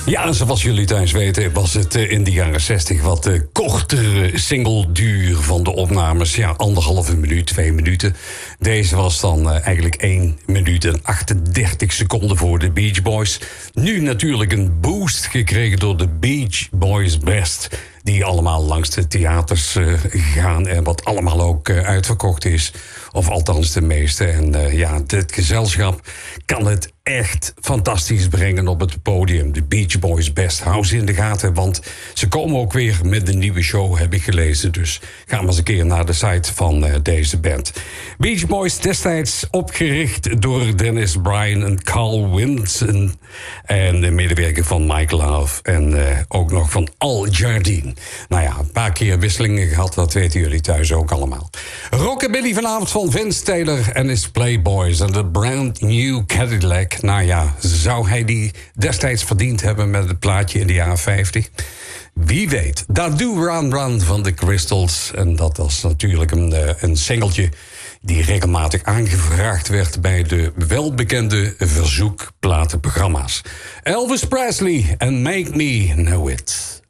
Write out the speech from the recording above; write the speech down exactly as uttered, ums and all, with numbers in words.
Ja, en zoals jullie thuis weten was het in de jaren zestig wat uh, kortere single-duur van de opnames. Ja, anderhalve minuut, twee minuten. Deze was dan uh, eigenlijk één minuut en achtendertig seconden voor de Beach Boys. Nu natuurlijk een boost gekregen door de Beach Boys Best, die allemaal langs de theaters uh, gaan en wat allemaal ook uh, uitverkocht is. Of althans de meeste. En uh, ja, dit gezelschap kan het echt fantastisch brengen op het podium. De Beach Boys Best. Hou ze in de gaten, want ze komen ook weer met een nieuwe show, heb ik gelezen. Dus ga maar eens een keer naar de site van uh, deze band. Beach Boys, destijds opgericht door Dennis Bryan en Carl Vinson. En de medewerker van Mike Love. En uh, ook nog van Al Jardine. Nou ja, een paar keer wisselingen gehad, dat weten jullie thuis ook allemaal. Rockabilly vanavond van Vince Taylor en his Playboys en de Brand New Cadillac. Nou ja, zou hij die destijds verdiend hebben met het plaatje in de jaren vijftig? Wie weet. Dadu Run Run van de Crystals. En dat was natuurlijk een, een singeltje die regelmatig aangevraagd werd bij de welbekende verzoekplatenprogramma's. Elvis Presley en Make Me Know It.